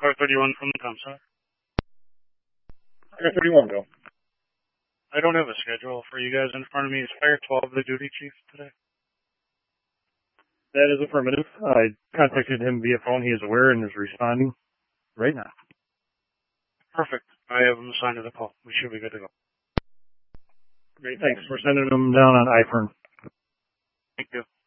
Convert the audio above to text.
Car 31 from the ComSat. Car 31, go. I don't have a schedule for you guys in front of me. Is Fire 12 the duty chief today? That is affirmative. I contacted him via phone. He is aware and is responding right now. Perfect. I have him assigned to the call. We should be good to go. Great, thanks. We're sending him down on iFern. Thank you.